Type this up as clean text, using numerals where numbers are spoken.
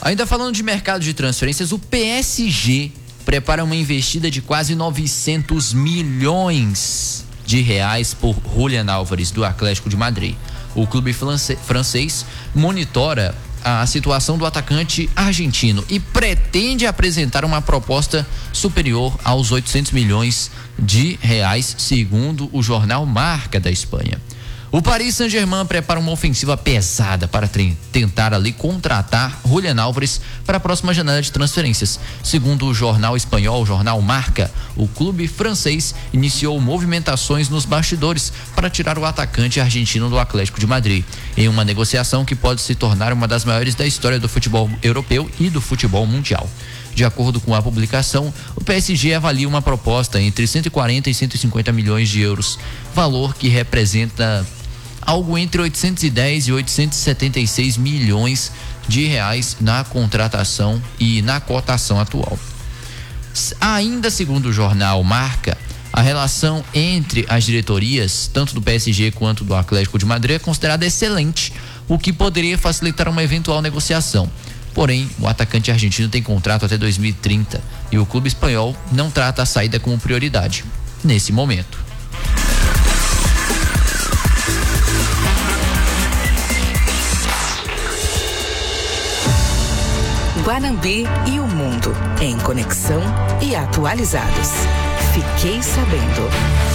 Ainda falando de mercado de transferências, o PSG prepara uma investida de quase 900 milhões de reais por Julián Álvares, do Atlético de Madrid. O clube francês monitora a situação do atacante argentino e pretende apresentar uma proposta superior aos 800 milhões de reais, segundo o jornal Marca da Espanha. O Paris Saint-Germain prepara uma ofensiva pesada para tentar ali contratar Julián Álvares para a próxima janela de transferências. Segundo o jornal espanhol, o jornal Marca, o clube francês iniciou movimentações nos bastidores para tirar o atacante argentino do Atlético de Madrid, em uma negociação que pode se tornar uma das maiores da história do futebol europeu e do futebol mundial. De acordo com a publicação, o PSG avalia uma proposta entre 140 e 150 milhões de euros, valor que representa algo entre 810 e 876 milhões de reais na contratação e na cotação atual. Ainda segundo o jornal Marca, a relação entre as diretorias, tanto do PSG quanto do Atlético de Madrid, é considerada excelente, o que poderia facilitar uma eventual negociação. Porém, o atacante argentino tem contrato até 2030 e o clube espanhol não trata a saída como prioridade nesse momento. Guanambi e o mundo em conexão e atualizados. Fiquei sabendo.